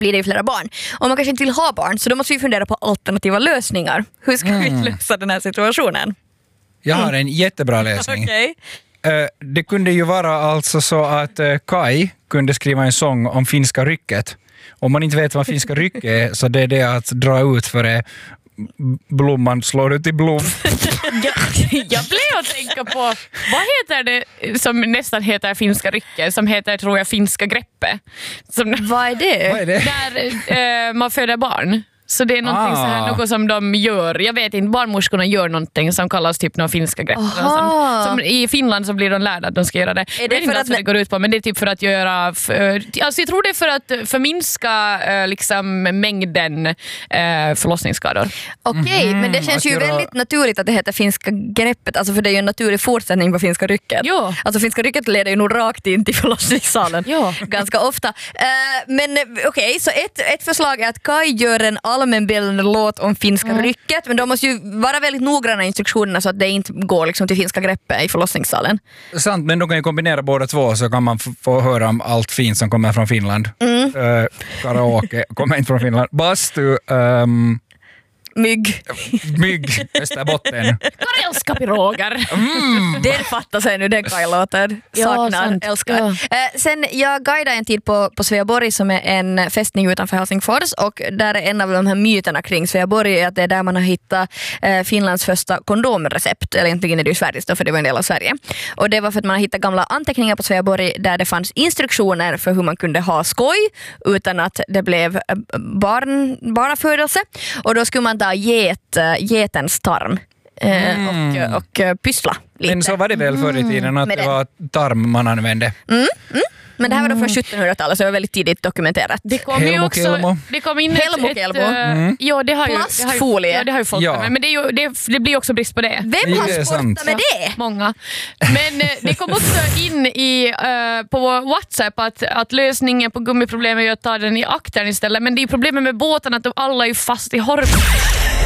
blir det ju flera barn. Och man kanske inte vill ha barn, så då måste vi fundera på alternativa lösningar. Hur ska vi lösa den här situationen? Jag har en jättebra lösning. Okej. Det kunde ju vara alltså så att Kai kunde skriva en sång om finska rycket. Om man inte vet vad finska ryck är, så det är det att dra ut för blomman slår ut i blom. Jag blev att tänka på, vad heter det som nästan heter finska rycket, som heter, tror jag, finska greppet. Vad är det? Vad är det? Där man föder barn. Så det är någonting så här, något som de gör. Jag vet inte, barnmorskorna gör någonting som kallas typ någon finska grepp. Som i Finland så blir de lärda att de ska göra det. Är det för att det går ut på, men det är typ för att göra... alltså jag tror det är för att förminska liksom mängden förlossningsskador. Okej, men det känns ju väldigt naturligt att det heter finska greppet. Alltså för det är ju en naturlig fortsättning på finska rycket. Ja. Alltså finska rycket leder ju nog rakt in till förlossningssalen. Ja. Ganska ofta. Men okej, så ett förslag är att Kai gör en allmänbildande låt om finska rycket, men de måste ju vara väldigt noggranna i instruktionerna så att det inte går liksom till finska greppet i förlossningssalen. Sant, men de kan ju kombinera båda två, så kan man få höra om allt fint som kommer från Finland. Karaoke kommer inte från Finland. Bastu, Mygg. Österbotten. Karelska piroger. Den fattar sig nu, den Kai låter. Saknar, sant. älskar. Ja. Sen jag guidade en tid på Sveaborg som är en fästning utanför Helsingfors, och där är en av de här myterna kring Sveaborg är att det är där man har hittat Finlands första kondomrecept, eller egentligen är det ju Sveriges då, för det var en del av Sverige. Och det var för att man har hittat gamla anteckningar på Sveaborg där det fanns instruktioner för hur man kunde ha skoj utan att det blev barnafödelse, och då skulle man ta getens tarm och pyssla lite. Men så var det väl förr i tiden att det var tarm man använde. Men det här var då från 1700-talet, så det var väldigt tidigt dokumenterat. Det kom ju också... Helmo. Det kom in Helmo. det har ju... Plastfolie. Ja, det har ju folk med. Men det blir också brist på det. Vem har Det är sant. sportat med det? Många. Men det kom också in på WhatsApp att lösningen på gummiproblemet är att ta den i aktern istället. Men det är problemet med båten att de alla är fast i horv.